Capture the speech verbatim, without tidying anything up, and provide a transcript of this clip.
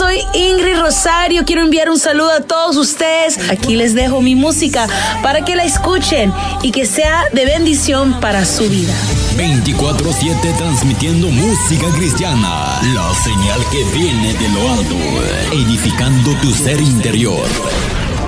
soy Ingrid Rosario. Quiero enviar un saludo a todos ustedes. Aquí les dejo mi música para que la escuchen y que sea de bendición para su vida. veinticuatro siete transmitiendo música cristiana, la señal que viene de lo alto, edificando tu ser interior.